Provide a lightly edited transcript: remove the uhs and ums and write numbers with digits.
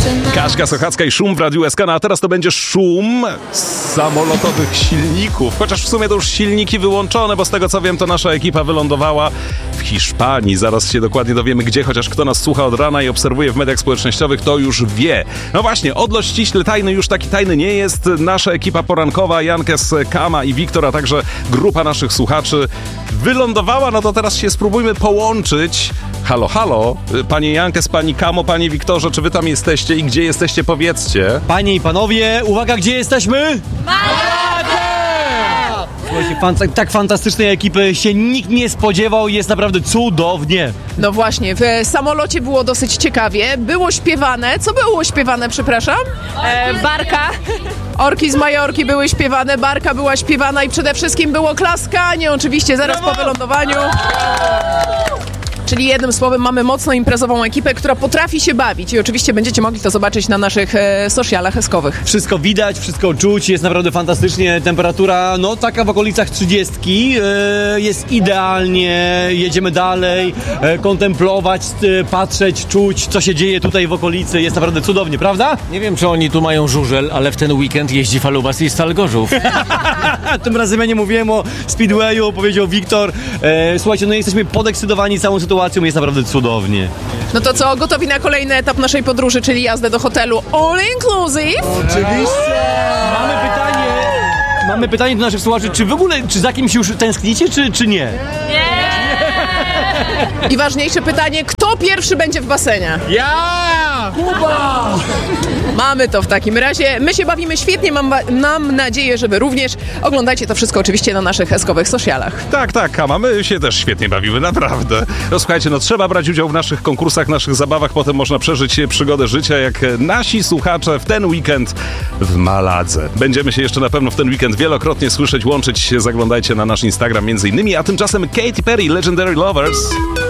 Kaśka Sochacka i szum w Radiu SK, no a teraz to będzie szum samolotowych silników. Chociaż w sumie to już silniki wyłączone, bo z tego co wiem, to nasza ekipa wylądowała w Hiszpanii. Zaraz się dokładnie dowiemy gdzie, chociaż kto nas słucha od rana i obserwuje w mediach społecznościowych, to już wie. No właśnie, odlot ściśle tajny już taki tajny nie jest. Nasza ekipa porankowa, Jankes, Kama i Wiktor, a także grupa naszych słuchaczy wylądowała. No to teraz się spróbujmy połączyć. Halo, halo, panie Jankes, pani Kamo, panie Wiktorze, czy wy tam jesteście i gdzie jesteście, powiedzcie. Panie i panowie, uwaga, gdzie jesteśmy? Słuchajcie, tak fantastycznej ekipy się nikt nie spodziewał, jest naprawdę cudownie. No właśnie, w samolocie było dosyć ciekawie, było śpiewane. Co było śpiewane, przepraszam? Barka. Orki z Majorki były śpiewane, Barka była śpiewana i przede wszystkim było klaskanie, oczywiście zaraz po wylądowaniu. Czyli jednym słowem mamy mocno imprezową ekipę, która potrafi się bawić i oczywiście będziecie mogli to zobaczyć na naszych socialach eskowych. Wszystko widać, wszystko czuć, jest naprawdę fantastycznie, temperatura no taka w okolicach 30, jest idealnie, jedziemy dalej, kontemplować, patrzeć, czuć co się dzieje tutaj w okolicy, jest naprawdę cudownie, prawda? Nie wiem czy oni tu mają żużel, ale w ten weekend jeździ Falubas i Stal Gorzów. Tym razem ja nie mówiłem o Speedwayu, powiedział Wiktor. Słuchajcie, no jesteśmy podekscytowani całą sytuacją, jest naprawdę cudownie. No to co, gotowi na kolejny etap naszej podróży, czyli jazdę do hotelu all inclusive? Oczywiście! Mamy pytanie do naszych słuchaczy, czy za kimś już tęsknicie, czy nie? I ważniejsze pytanie, kto pierwszy będzie w basenie? Ja! Kuba! Mamy to w takim razie. My się bawimy świetnie, mam nadzieję, że wy również. Oglądajcie to wszystko oczywiście na naszych eskowych socialach. Tak, Kama, my się też świetnie bawimy, naprawdę. No słuchajcie, no trzeba brać udział w naszych konkursach, naszych zabawach, potem można przeżyć przygodę życia, jak nasi słuchacze w ten weekend w Maladze. Będziemy się jeszcze na pewno w ten weekend wielokrotnie słyszeć, łączyć się, zaglądajcie na nasz Instagram między innymi, a tymczasem Katy Perry, Legendary Lovers.